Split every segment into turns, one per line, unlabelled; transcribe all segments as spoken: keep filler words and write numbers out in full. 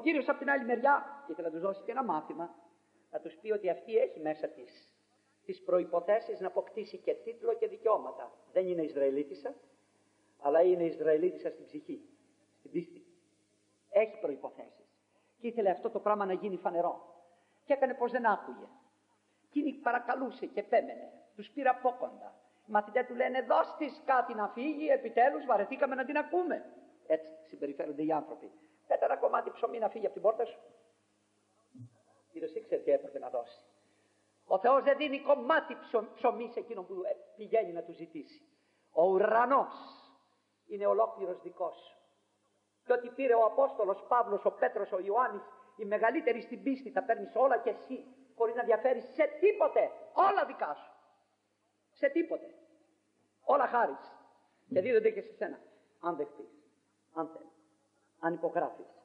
Κύριος από την άλλη μεριά ήθελε να τους δώσει και ένα μάθημα, να τους πει ότι αυτή έχει μέσα της τις προϋποθέσεις να αποκτήσει και τίτλο και δικαιώματα. Δεν είναι Ισραηλίτισσα, αλλά είναι Ισραηλίτισσα στην ψυχή, στην πίστη. Έχει προϋποθέσεις. Και ήθελε αυτό το πράγμα να γίνει φανερό. Και έκανε πως δεν άκουγε. Εκείνη παρακαλούσε και επέμενε. Τους πήρα απόκοντα. Οι μαθητές του λένε: δώσ' της κάτι να φύγει, επιτέλους βαρεθήκαμε να την ακούμε. Έτσι συμπεριφέρονται οι άνθρωποι. Πέτα ένα κομμάτι ψωμί να φύγει από την πόρτα σου. Κύριος ήξερε τι έπρεπε να δώσει. Ο Θεός δεν δίνει κομμάτι ψωμί σε εκείνον που πηγαίνει να του ζητήσει. Ο ουρανός είναι ολόκληρος δικός σου. Και ό,τι πήρε ο Απόστολος Παύλος, ο Πέτρος, ο Ιωάννης, οι μεγαλύτεροι στην πίστη, τα παίρνεις όλα και εσύ, χωρίς να διαφέρεις σε τίποτε. Όλα δικά σου. Σε τίποτε. Όλα χάρις. Και δίδονται και σε σένα. Αν δεχτείς. Αν θέλεις. Αν υπογράφεις.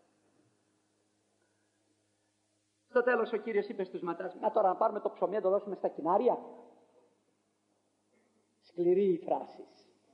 Στο τέλος ο Κύριος είπε στους ματάς: να τώρα να πάρουμε το ψωμί να το δώσουμε στα κοινάρια. Σκληρή η φράση.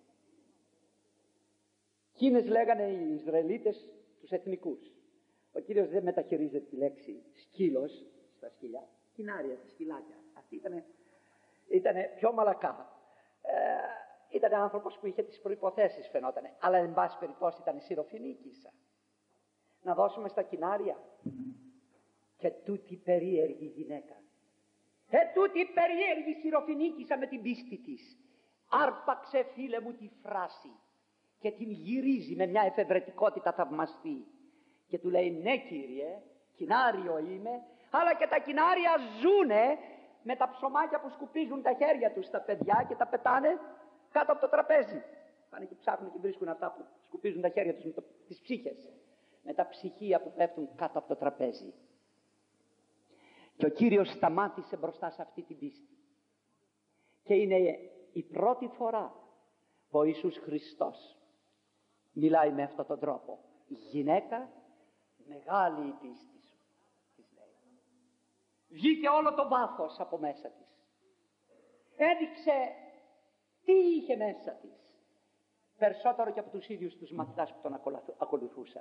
Εκείνες λέγανε οι Ισραηλίτες τους εθνικούς. Ο Κύριος δεν μεταχειρίζεται τη λέξη σκύλος στα σκυλιά. Κοινάρια, στα σκυλάκια. Αυτή ήταν ήτανε πιο μαλακά. Ε, ήταν άνθρωπος που είχε τις προϋποθέσεις, φαινότανε. Αλλά εν πάση περιπτώσει ήταν σιροφινίκισσα. Να δώσουμε στα κοινάρια. Και τούτη περίεργη γυναίκα. Ε, τούτη περίεργη σιροφινίκισσα με την πίστη της. Άρπαξε, φίλε μου, τη φράση και την γυρίζει με μια εφευρετικότητα θαυμαστή. Και του λέει: ναι, Κύριε, κοινάριο είμαι, αλλά και τα κοινάρια ζουνε με τα ψωμάκια που σκουπίζουν τα χέρια τους τα παιδιά και τα πετάνε κάτω από το τραπέζι. Πάνε και ψάχνουν και βρίσκουν αυτά που σκουπίζουν τα χέρια τους με το, τις ψύχες, με τα ψυχία που πέφτουν κάτω από το τραπέζι. Και ο Κύριος σταμάτησε μπροστά σε αυτή την πίστη. Και είναι η πρώτη φορά που ο Ιησούς Χριστός μιλάει με αυτόν τον τρόπο. Γυναίκα, μεγάλη η πίστη σου, της λέει. Βγήκε όλο το βάθος από μέσα της. Έδειξε τι είχε μέσα της. Περισσότερο και από τους ίδιους τους μαθητάς που τον ακολουθούσαν.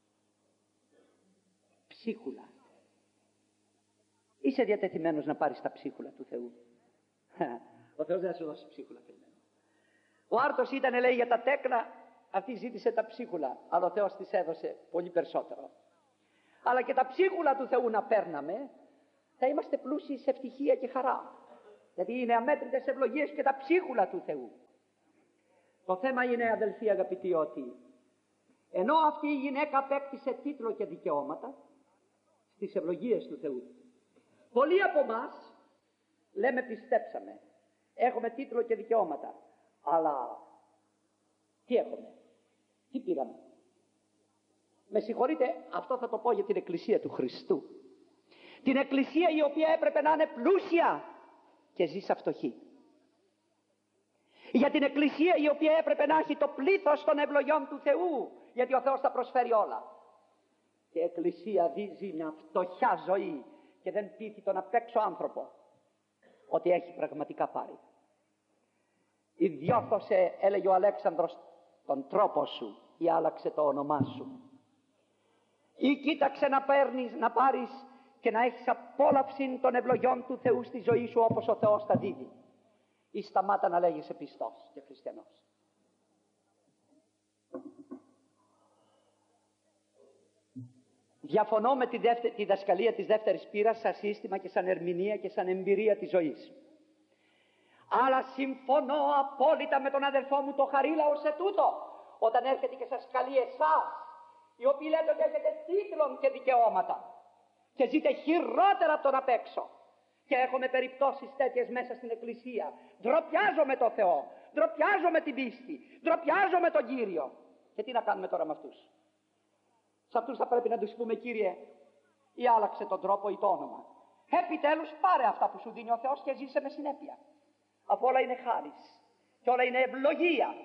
Ψίχουλα. Είσαι διατεθειμένος να πάρεις τα ψίχουλα του Θεού? Ο Θεός δεν θα σου δώσει ψίχουλα, φίλε. Ο άρτος ήταν, λέει, για τα τέκνα, αυτή ζήτησε τα ψίχουλα, αλλά ο Θεός της έδωσε πολύ περισσότερο. Αλλά και τα ψίχουλα του Θεού να παίρναμε, θα είμαστε πλούσιοι σε ευτυχία και χαρά. Γιατί είναι αμέτρητες ευλογίες και τα ψίχουλα του Θεού. Το θέμα είναι, αδελφοί αγαπητοί, ότι ενώ αυτή η γυναίκα απέκτησε τίτλο και δικαιώματα στις ευλογίες του Θεού, πολλοί από εμάς λέμε πιστέψαμε, έχουμε τίτλο και δικαιώματα, αλλά τι έχουμε, τι πήραμε? Με συγχωρείτε, αυτό θα το πω για την Εκκλησία του Χριστού. Την Εκκλησία η οποία έπρεπε να είναι πλούσια και ζει σε φτωχή. Για την Εκκλησία η οποία έπρεπε να έχει το πλήθος των ευλογιών του Θεού, γιατί ο Θεός τα προσφέρει όλα. Και η Εκκλησία ζει μια φτωχιά ζωή και δεν πείθει τον απ' έξω άνθρωπο ότι έχει πραγματικά πάρει. Ιδιώθωσε, έλεγε ο Αλέξανδρος, τον τρόπο σου ή άλλαξε το όνομά σου. Ή κοίταξε να παίρνεις, να πάρεις και να έχεις απόλαυση των ευλογιών του Θεού στη ζωή σου όπως ο Θεός τα δίδει. Ή σταμάτα να λέγεσαι πιστός και χριστιανός. Διαφωνώ με τη, δεύτε, τη δασκαλία της δεύτερης πείρας σαν σύστημα και σαν ερμηνεία και σαν εμπειρία της ζωής. Αλλά συμφωνώ απόλυτα με τον αδελφό μου το Χαρίλαο σε τούτο, όταν έρχεται και σας καλεί εσάς, οι οποίοι λέτε ότι έχετε τίτλων και δικαιώματα και ζείτε χειρότερα από τον απ' έξω. Και έχουμε περιπτώσεις τέτοιες μέσα στην Εκκλησία. Ντροπιάζω με το Θεό, ντροπιάζω με την πίστη, ντροπιάζω με τον Κύριο. Και τι να κάνουμε τώρα με αυτούς? Σε αυτούς θα πρέπει να τους πούμε, Κύριε, ή άλλαξε τον τρόπο ή το όνομα. Επιτέλους πάρε αυτά που σου δίνει ο Θεός και ζήσε με συνέπεια. Αφού όλα είναι χάρις και όλα είναι ευλογία.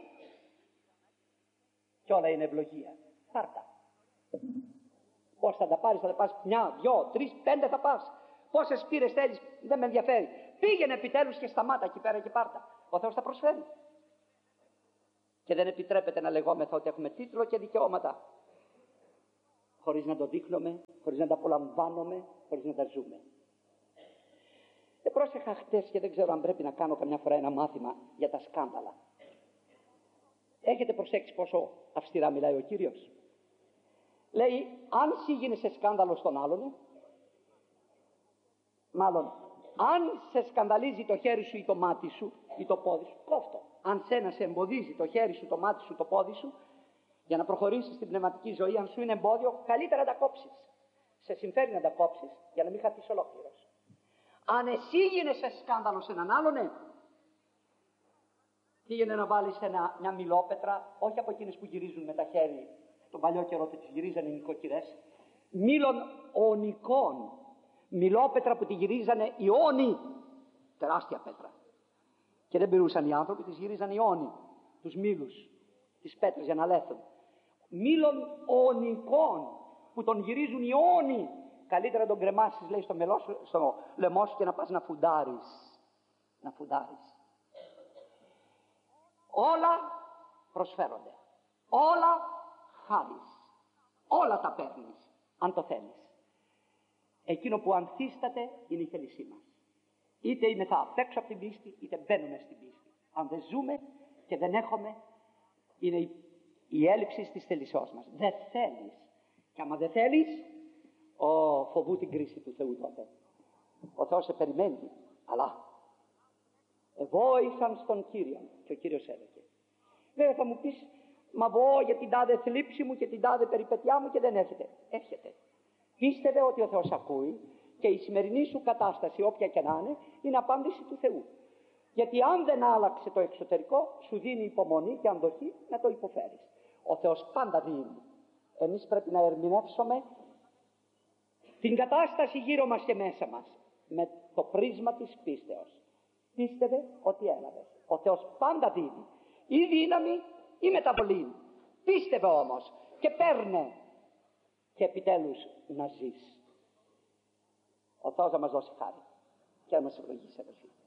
Και όλα είναι ευλογία. Πάρτα. Πώς θα τα πάρεις? Θα τα πάρεις μια, δυο, τρεις, πέντε θα πας. Πόσες πήρες θέλεις? Δεν με ενδιαφέρει. Πήγαινε επιτέλους και σταμάτα εκεί πέρα και πάρτα. Ο Θεός θα προσφέρει. Και δεν επιτρέπεται να λεγόμεθα ότι έχουμε τίτλο και δικαιώματα. χωρίς να το δείχνουμε, χωρίς να τα απολαμβάνουμε, χωρίς να τα ζούμε. Ε, πρόσεχα χτες και δεν ξέρω αν πρέπει να κάνω καμιά φορά ένα μάθημα για τα σκάνδαλα. Έχετε προσέξει πόσο αυστηρά μιλάει ο Κύριος? Λέει, αν σίγινε σε σκάνδαλο στον άλλον, μάλλον αν σε σκανδαλίζει το χέρι σου ή το μάτι σου ή το πόδι σου, κόφτω. Αν σένα σε εμποδίζει το χέρι σου, το μάτι σου, το πόδι σου, για να προχωρήσεις στην πνευματική ζωή, αν σου είναι εμπόδιο, καλύτερα να τα κόψεις. Σε συμφέρει να τα κόψεις για να μην χαθείς ολόκληρος. Αν εσύ γίνεσαι σκάνδαλο σε έναν άλλον, ναι, πήγαινε να βάλεις ένα, μια μιλόπετρα, όχι από εκείνες που γυρίζουν με τα χέρια, τον παλιό καιρό που τις γυρίζανε οι νοικοκυρές, μήλων ονικών, μιλόπετρα που τη γυρίζανε οι όνοι, τεράστια πέτρα. Και δεν περούσαν οι άνθρωποι, τις γυρίζαν οι όνοι, τους μήλους, τις πέτρες για να λέθουν. Μήλων ονικών που τον γυρίζουν οι όνοι. Καλύτερα να τον κρεμάσεις, λέει, στο, μελό, στο λαιμό σου και να πας να φουντάρεις. Να φουντάρεις. Όλα προσφέρονται. Όλα χάρις. Όλα τα παίρνεις, αν το θέλεις. Εκείνο που ανθίσταται είναι η θέλησή μας. Είτε είμαι θα απ' έξω από την πίστη, είτε μπαίνουμε στην πίστη. Αν δεν ζούμε και δεν έχουμε, είναι η, η έλλειψη της θέλησός μας. Δεν θέλεις. Και άμα δεν θέλεις, ο, φοβού την κρίση του Θεού τότε. Ο Θεός σε περιμένει, αλλά εβόησαν στον Κύριο και ο Κύριος έλεγε. Βέβαια θα μου πεις, μα βγω για την τάδε θλίψη μου και την τάδε περιπέτειά μου και δεν έρχεται. Έρχεται. Πίστευε ότι ο Θεός ακούει και η σημερινή σου κατάσταση, όποια και να είναι, είναι απάντηση του Θεού. Γιατί αν δεν άλλαξε το εξωτερικό, σου δίνει υπομονή και αντοχή να το υποφέρεις. Ο Θεός πάντα δίνει. Εμείς πρέπει να ερμηνεύσουμε την κατάσταση γύρω μας και μέσα μας με το πρίσμα της πίστεως. Πίστευε ότι έλαβες. Ο Θεός πάντα δίνει. Ή δύναμη ή μεταβολή. Πίστευε όμως και παίρνε και επιτέλους να ζεις. Ο Θεός θα μας δώσει χάρη και να μας ευλογήσει, αδελφοί.